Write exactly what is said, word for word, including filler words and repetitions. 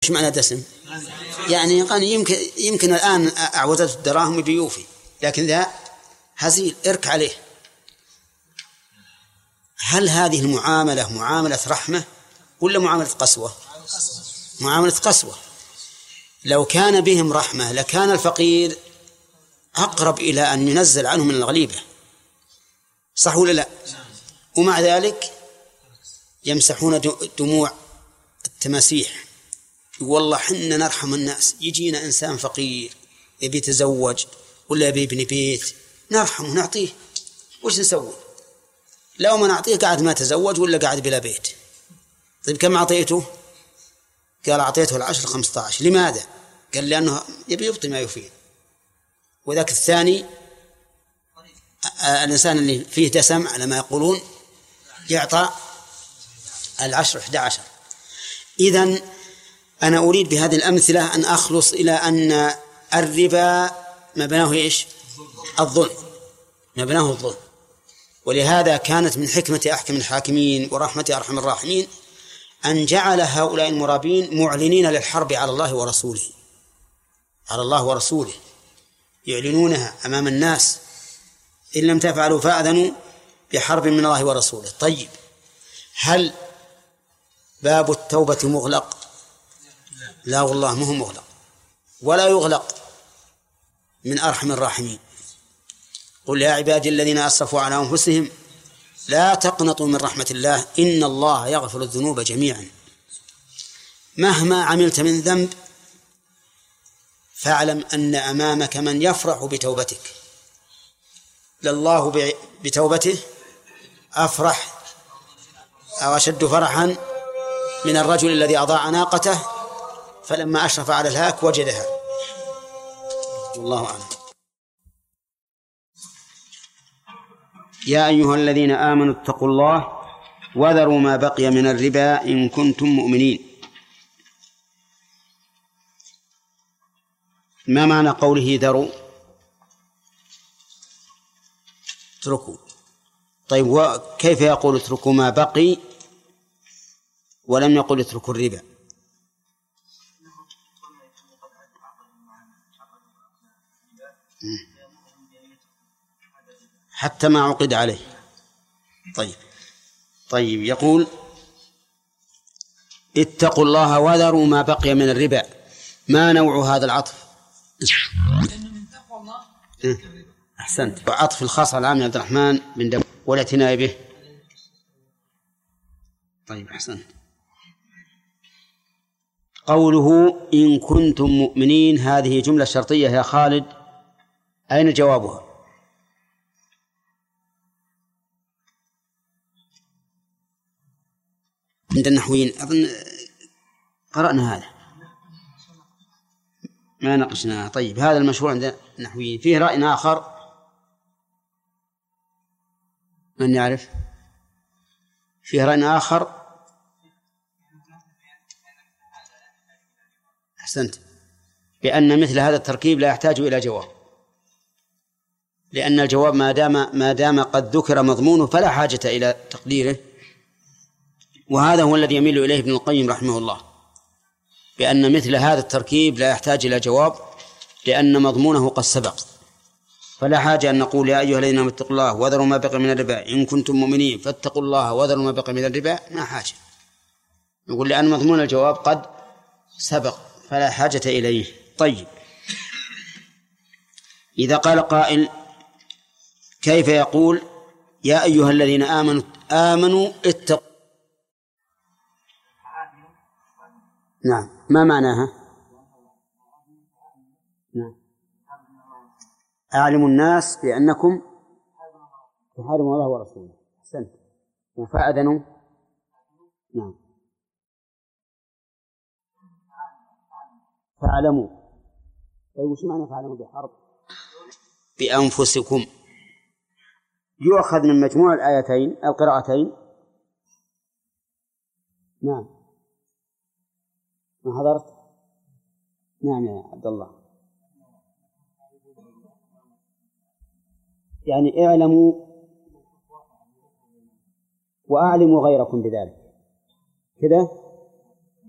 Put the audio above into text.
إيش معنى دسم؟ يعني قال يمكن يمكن الآن أعوزت الدراهم بيوفي، لكن ذا هزيل ارك عليه. هل هذه المعاملة معاملة رحمة ولا معاملة قسوة؟ معاملة قسوة. لو كان بهم رحمة لكان الفقير أقرب إلى أن ينزل عنه من الغليبة، صح ولا لا؟ ومع ذلك يمسحون دموع التماسيح. والله حنا نرحم الناس، يجينا إنسان فقير يبي يتزوج ولا يبي يبني بيت نرحمه نعطيه، وش نسوي؟ لو ما نعطيه قاعد ما تزوج ولا قاعد بلا بيت. طيب كم أعطيته؟ قال أعطيته العشر خمسة عشر. لماذا؟ قال لأنه يبي يبطي ما يفيد. وذاك الثاني الإنسان اللي فيه دسم على ما يقولون يعطى العشر إحدى عشر. إذن أنا أريد بهذه الأمثلة أن أخلص إلى أن الربا مبناه إيش؟ الظلم، مبناه الظلم. ولهذا كانت من حكمة أحكم الحاكمين ورحمة أرحم الراحمين أن جعل هؤلاء المرابين معلنين للحرب على الله ورسوله، على الله ورسوله، يعلنونها أمام الناس، إن لم تفعلوا فأذنوا بحرب من الله ورسوله. طيب هل باب التوبة مغلق؟ لا والله ما هو مغلق ولا يغلق من أرحم الراحمين. قل يا عبادي الذين أسرفوا على أنفسهم لا تقنطوا من رحمة الله إن الله يغفر الذنوب جميعا. مهما عملت من ذنب فاعلم أن أمامك من يفرح بتوبتك، لله بتوبته أفرح أو أشد فرحا من الرجل الذي أضاع ناقته فلما أشرف على الهاك وجدها. والله أعلم. يا أيها الذين آمنوا اتقوا الله وذروا ما بقي من الربا إن كنتم مؤمنين. ما معنى قوله ذروا؟ اتركوا. طيب وكيف يقول اتركوا ما بقي ولم يقل اتركوا الربا؟ حتى ما عقد عليه. طيب طيب يقول اتقوا الله وذروا ما بقي من الربا. ما نوع هذا العطف؟ أحسنت. عطف الخاص على العام عبد الرحمن بن داود والاعتناء به. طيب أحسنت. قوله إن كنتم مؤمنين هذه جملة شرطية يا خالد، أين جوابها؟ عند النحويين أظن قرأنا هذا ما ناقشناه. طيب هذا المشهور عند النحويين. فيه رأي آخر من يعرف؟ فيه رأي آخر. أحسنت. بأن مثل هذا التركيب لا يحتاج إلى جواب، لأن الجواب ما دام ما دام قد ذكر مضمونه فلا حاجة إلى تقديره. وهذا هو الذي يميل إليه ابن القيم رحمه الله، بأن مثل هذا التركيب لا يحتاج إلى جواب لأن مضمونه قد سبق، فلا حاجة أن نقول يا أيها الذين آمنوا اتقوا الله وذروا ما بقي من الربا إن كنتم مؤمنين فاتقوا الله وذروا ما بقي من الربا. ما حاجة نقول لأن مضمون الجواب قد سبق فلا حاجة إليه. طيب إذا قال قائل كيف يقول يا أيها الذين آمنوا آمنوا اتقوا؟ نعم ما معناها؟ نعم أعلموا الناس بأنكم تحاربون الله ورسوله. أحسنت. وفأذنوا. نعم فاعلموا. طيب وش معنى فاعلموا بحرب؟ بأنفسكم. يؤخذ من مجموع الآيتين القراءتين. نعم ما حضرت؟ نعم يا عبد الله. يعني اعلموا وأعلموا غيركم بذلك كذا.